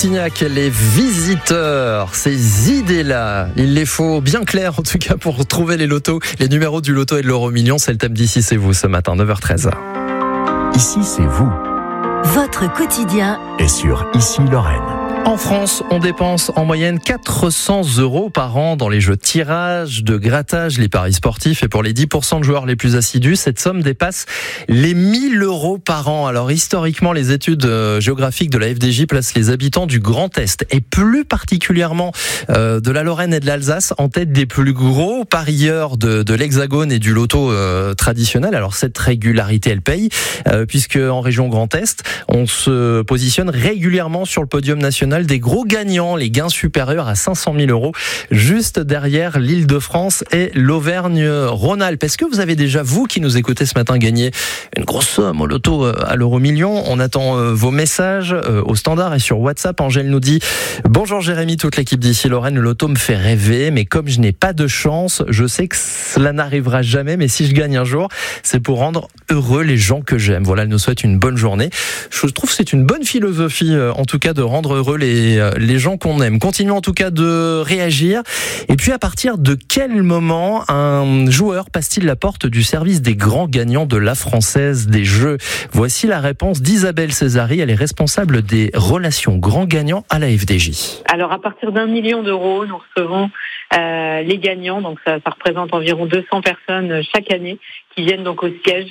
Montignac, les visiteurs, ces idées-là, il les faut bien claires en tout cas pour trouver les lotos, les numéros du loto et de l'euro-million. C'est le thème d'Ici c'est vous ce matin, 9h13. Ici c'est vous. Votre quotidien Et sur Ici Lorraine. En France, on dépense en moyenne 400 € par an dans les jeux de tirage, de grattage, les paris sportifs. Et pour les 10% de joueurs les plus assidus, cette somme dépasse les 1000 € par an. Alors historiquement, les études géographiques de la FDJ placent les habitants du Grand Est et plus particulièrement de la Lorraine et de l'Alsace en tête des plus gros parieurs de l'Hexagone et du loto traditionnel. Alors cette régularité, elle paye, puisque en région Grand Est, on se positionne régulièrement sur le podium national des gros gagnants, les gains supérieurs à 500 000 €, juste derrière l'Île-de-France et l'Auvergne-Rhône-Alpes. Est-ce que vous avez déjà, vous qui nous écoutez ce matin, gagné une grosse somme au loto à l'euro-million? On attend vos messages au standard et sur WhatsApp. Angèle nous dit « Bonjour Jérémy, toute l'équipe d'Ici Lorraine, le loto me fait rêver, mais comme je n'ai pas de chance, je sais que cela n'arrivera jamais, mais si je gagne un jour, c'est pour rendre heureux les gens que j'aime. » Voilà, elle nous souhaite une bonne journée. Je trouve que c'est une bonne philosophie, en tout cas, de rendre heureux les gens qu'on aime. Continuons en tout cas de réagir. Et puis à partir de quel moment un joueur passe-t-il la porte du service des grands gagnants de la Française des Jeux? Voici la réponse d'Isabelle Césari. Elle est responsable des relations grands gagnants à la FDJ. Alors à partir d'1 million d'euros, nous recevons les gagnants. Donc ça représente environ 200 personnes chaque année qui viennent donc au siège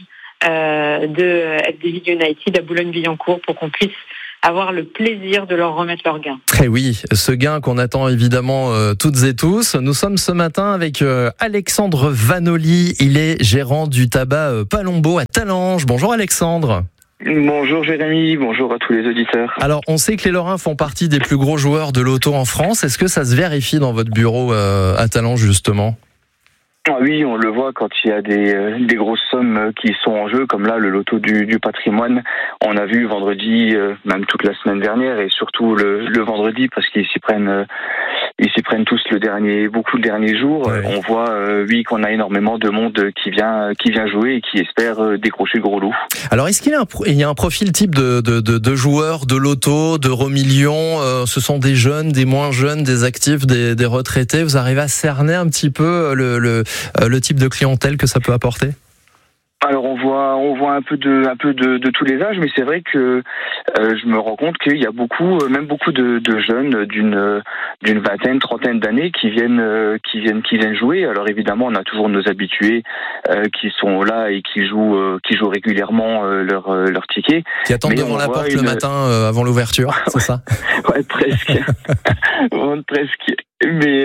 de FDJ United à Boulogne-Billancourt pour qu'on puisse avoir le plaisir de leur remettre leur gain. Eh oui, ce gain qu'on attend évidemment toutes et tous. Nous sommes ce matin avec Alexandre Vanoli. Il est gérant du tabac Palombo à Talange. Bonjour Alexandre. Bonjour Jérémy, bonjour à tous les auditeurs. Alors, on sait que les Lorrains font partie des plus gros joueurs de loto en France. Est-ce que ça se vérifie dans votre bureau à Talange justement ? Oui, on le voit quand il y a des grosses sommes qui sont en jeu, comme là le loto du patrimoine. On a vu vendredi, même toute la semaine dernière, et surtout le vendredi, parce qu'ils s'y prennent tous beaucoup le dernier jour. Ouais. On voit, qu'on a énormément de monde qui vient jouer et qui espère décrocher le gros lot. Alors, est-ce qu'il y a un profil type de joueurs de loto, d'euro-million? Ce sont des jeunes, des moins jeunes, des actifs, des retraités. Vous arrivez à cerner un petit peu le type de clientèle que ça peut apporter? Alors on voit un peu de tous les âges, mais c'est vrai que je me rends compte qu'il y a beaucoup de jeunes d'une vingtaine, trentaine d'années qui viennent jouer. Alors évidemment, on a toujours nos habitués qui sont là et qui jouent régulièrement leur ticket. Qui attendent devant la porte le matin avant l'ouverture, c'est ça? Ouais, presque. Presque. Mais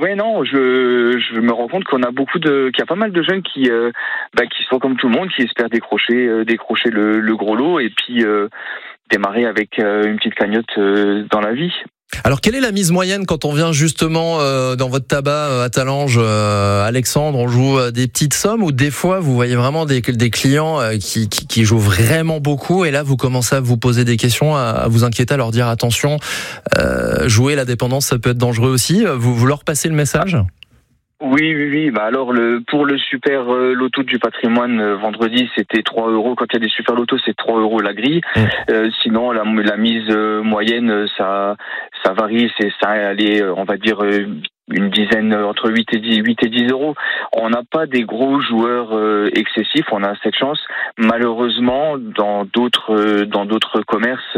je me rends compte qu'il y a pas mal de jeunes qui sont comme tout le monde, qui espèrent décrocher le gros lot et puis démarrer avec une petite cagnotte dans la vie. Alors, quelle est la mise moyenne quand on vient justement dans votre tabac à Talange, Alexandre? On joue des petites sommes ou des fois vous voyez vraiment des clients qui jouent vraiment beaucoup et là vous commencez à vous poser des questions, à vous inquiéter, à leur dire attention, jouer la dépendance ça peut être dangereux aussi. Vous leur passez le message? Oui. Alors pour le super loto du patrimoine vendredi, c'était 3 €. Quand il y a des super lotos, c'est 3 € la grille. Sinon la mise moyenne, ça varie. Ça allait, on va dire une dizaine, entre 8 et 10 €. On n'a pas des gros joueurs excessifs, on a cette chance. Malheureusement, dans d'autres commerces,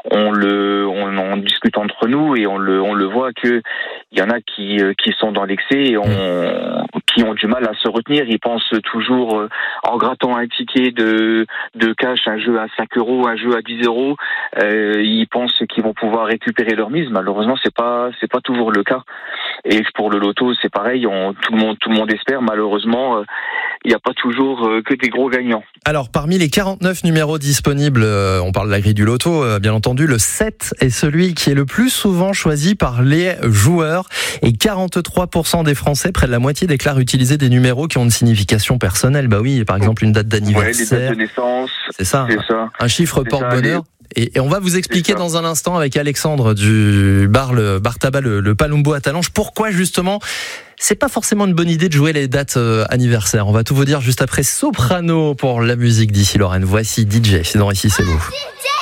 on discute entre nous et on le voit que il y en a qui sont dans l'excès et qui ont du mal à se retenir. Ils pensent toujours en grattant un ticket de cash, un jeu à 5 €, un jeu à 10 €, ils pensent qu'ils vont pouvoir récupérer leur mise. Malheureusement, c'est pas toujours le cas. Et pour le loto, c'est pareil, tout le monde espère. Malheureusement, il n'y a pas toujours que des gros gagnants. Alors, parmi les 49 numéros disponibles, on parle de la grille du loto, bien entendu, le 7 est celui qui est le plus souvent choisi par les joueurs. Et 43% des Français, près de la moitié, déclarent utiliser des numéros qui ont une signification personnelle. Bah oui, par exemple, une date d'anniversaire. Ouais, les dates de naissance. C'est ça. Un chiffre porte-bonheur. Et on va vous expliquer dans un instant avec Alexandre du bar tabac le Palombo à Talange pourquoi justement c'est pas forcément une bonne idée de jouer les dates anniversaires. On va tout vous dire juste après Soprano pour la musique d'Ici Lorraine. Voici DJ, c'est dans Ici c'est vous.